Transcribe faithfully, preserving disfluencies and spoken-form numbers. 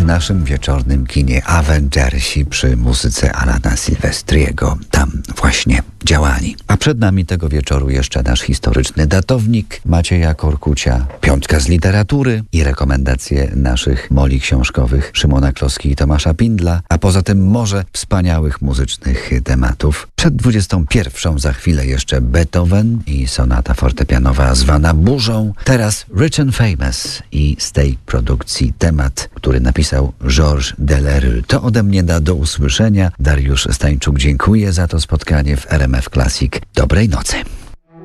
naszym wieczornym kinie Avengersi przy muzyce Alana Silvestriego. Tam właśnie działali. A przed nami tego wieczoru jeszcze nasz historyczny datownik Macieja Korkucia, piątka z literatury i rekomendacje naszych moli książkowych Szymona Kloski i Tomasza Pindla, a poza tym morze wspaniałych muzycznych tematów. Przed dwudziestą pierwszą za chwilę jeszcze Beethoven i sonata fortepianowa zwana Burzą. Teraz Rich and Famous i z tej produkcji temat, który napisał Georges Delerue. To ode mnie da do usłyszenia. Dariusz Stańczuk dziękuję za to spotkanie w R M F Classic. Dobrej nocy.